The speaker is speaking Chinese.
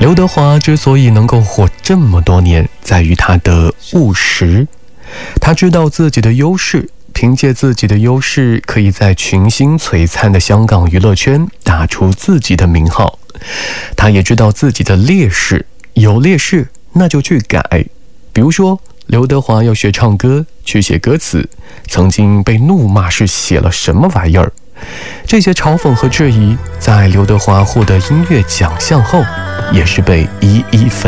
刘德华之所以能够火这么多年，在于他的务实。他知道自己的优势，凭借自己的优势，可以在群星璀璨的香港娱乐圈打出自己的名号。他也知道自己的劣势，有劣势那就去改。比如说，刘德华要学唱歌，去写歌词，曾经被怒骂是写了什么玩意儿。这些嘲讽和质疑，在刘德华获得音乐奖项后，也是被一一粉